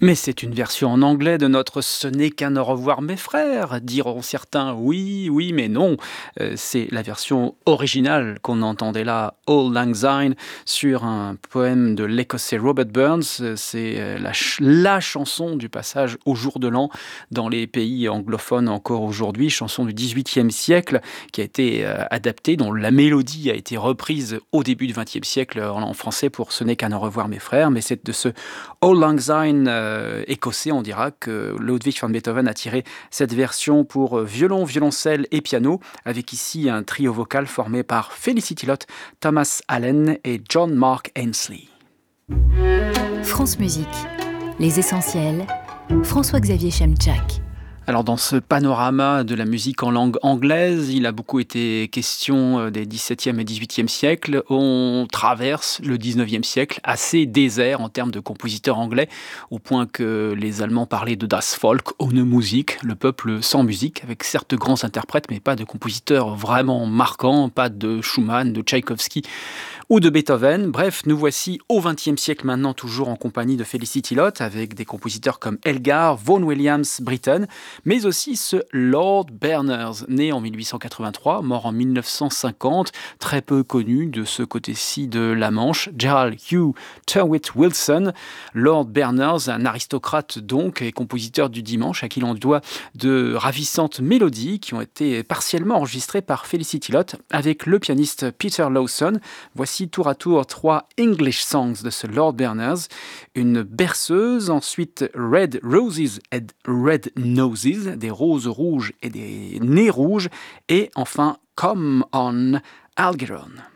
Mais c'est une version en anglais de notre «Ce n'est qu'un au revoir mes frères», diront certains. Oui, oui, mais non. C'est la version originale qu'on entendait là, Auld Lang Syne, sur un poème de l'Écossais Robert Burns. C'est la chanson du passage au jour de l'an dans les pays anglophones encore aujourd'hui, chanson du XVIIIe siècle qui a été adaptée, dont la mélodie a été reprise au début du XXe siècle en français pour «Ce n'est qu'un au revoir mes frères», mais c'est de ce Auld Lang Syne écossais, on dira que Ludwig van Beethoven a tiré cette version pour violon, violoncelle et piano, avec ici un trio vocal formé par Felicity Lott, Thomas Allen et John Mark Ainsley. France Musique, les essentiels, François-Xavier Chemchak. Alors dans ce panorama de la musique en langue anglaise, il a beaucoup été question des XVIIe et XVIIIe siècles. On traverse le XIXe siècle assez désert en termes de compositeurs anglais, au point que les Allemands parlaient de Das Volk ohne Musik, le peuple sans musique, avec certes de grands interprètes, mais pas de compositeurs vraiment marquants, pas de Schumann, de Tchaïkovski ou de Beethoven. Bref, nous voici au XXe siècle maintenant, toujours en compagnie de Felicity Lott, avec des compositeurs comme Elgar, Vaughan Williams, Britten, mais aussi ce Lord Berners, né en 1883, mort en 1950, très peu connu de ce côté-ci de la Manche, Gerald Hugh Turwitt Wilson. Lord Berners, un aristocrate donc, et compositeur du dimanche, à qui l'on doit de ravissantes mélodies qui ont été partiellement enregistrées par Felicity Lott avec le pianiste Peter Lawson. Voici tour à tour 3 English songs de ce Lord Berners, une berceuse, ensuite Red Roses and Red Noses, des roses rouges et des nez rouges, et enfin Come On Algernon.